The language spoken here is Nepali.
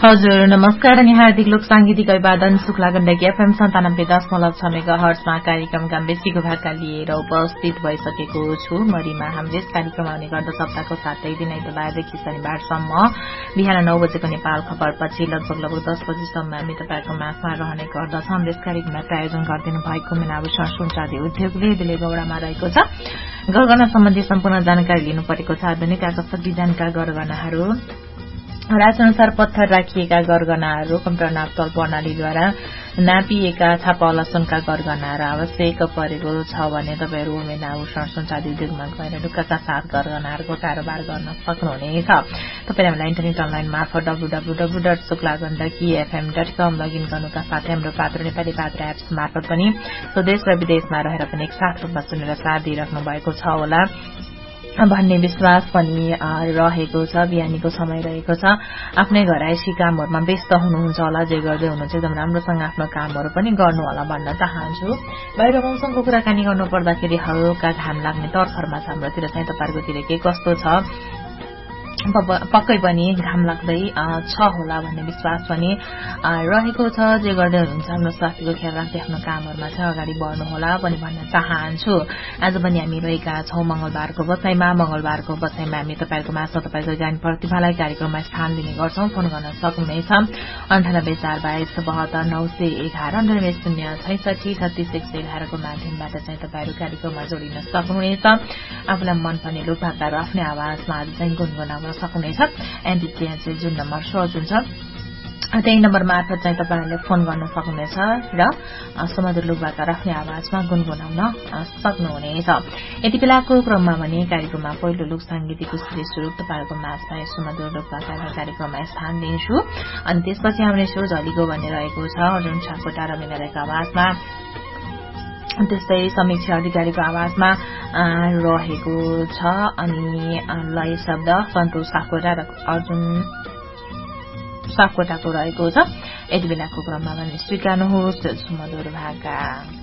हजुर नमस्कार अनि हार्दिक लोक सांगीतिक अभिवादन शुक्ला गण्डकी एफएम 97.6 मेगाहर्ट्जमा कार्यक्रमका बेसीको भागका लिएर उपस्थित भइसकेको छु। मरिमा हाम्रो यस कार्यक्रम आउने गर्दछ हप्ताको 7 दिन आइतबारदेखि शनिबारसम्म बिहान 9 बजेको नेपाल खबरपछि लगभग 10 बजेसम्म हामी तपाईको माझमा रहने गर्दछ। हाम्रो यस कार्यक्रममा प्रायोजन गरिदिनु भएको मीनाभूषण सुनचाँदी उद्योगले बेलेगौडामा रहेको छ। गरगहना सम्बन्धी सम्पूर्ण जानकारी लिनु परेको छ। आधुनिक आकर्षक डिजाइनका गरगहनाहरू, राजअनुसार पत्थर राखिएका गरगहनाहरू, कम्प्युटर नापतोल प्रणालीद्वारा नापिएका छापावाला सुनका गरगहनाहरू आवश्यक परेको छ भने तपाईहरू मीनाभूषण सुनचाँदी उद्योगमा गएर ढुक्काका साथ गरगहनाहरूको कारोबार गर्न सक्नुहुनेछ। तपाईले हामीलाई इन्टरनेट अनलाइन मार्फत www.शुक्लागण्डकीfm.com लगइन गर्नुका साथै हाम्रो पात्र नेपाली पात्र एप्स मार्फत पनि स्वदेश र विदेशमा रहेर पनि एकसाथ रूपमा सुनेर साथ दिइराख्नु भएको छ होला भन्ने विश्वास पनि रहेको छ। बिहानीको समय रहेको छ। आफ्नै घरआइसी कामहरूमा व्यस्त हुनुहुन्छ होला, जे गर्दै हुनुहुन्छ एकदम राम्रोसँग आफ्नो कामहरू पनि गर्नु होला भन्न चाहन्छु। बाहिर मौसमको कुराकानी गर्नु पर्दाखेरि हल्का घाम लाग्ने तर्खरमा छ। हाम्रोतिर चाहिँ तपाईहरुकोतिर के कस्तो छ? पक्कै पनि घाम लाग्दै छ होला भन्ने विश्वास पनि रहेको छ। जे गर्दै हुनुहुन्छ आफ्नो स्वास्थ्यको ख्याल राख्दै आफ्नो कामहरूमा चाहिँ अगाडि बढ्नु होला पनि भन्न चाहन्छु। आज पनि हामी रहेका छौं मंगलबारको बसाईमा हामी तपाईहरुको माझमा तपाईको ज्ञान प्रतिभालाई कार्यक्रममा स्थान दिने गर्छौं। फोन गर्न सक्नुहुनेछ 9842720911 को माध्यमबाट चाहिँ तपाईहरु कार्यक्रममा जोडिन सक्नुहुनेछ। आफूलाई मनपर्ने लोकभाकाहरू आफ्नै आवाजमा आज चाहिँ गुनगुनाउन सक्नुहुनेछ। एनडीटीएन चाहिँ जुन नम्बर सो जुन छ त्यही नम्बर मार्फत चाहिँ तपाईहरुले फोन गर्न सक्नुहुनेछ र सुमधुर लोकभाका आफ्नै आवाजमा गुनगुनाउन सक्नुहुनेछ। यति बेलाको क्रममा भने कार्यक्रममा पहिलो लोक सांगीतिक स्तरीय स्वरूप तपाईहरुको माझमा सुमधुर लोकभाका कार्यक्रममा स्थान दिन्छु। अनि त्यसपछि हाम्रो सो झलीको भन्ने रहेको छ अर्जुन सापकोटा र मिनारेको आवाजमा, त्यस्तै समीक्षा अधिकारीको आवाजमा रहेको छ। अनि लय शब्द सन्तोष सापकोटा र अर्जुन सापकोटाको रहेको छ। यति बेलाको क्रममा भने स्वीकार्नुहोस् सुमधुर भाका।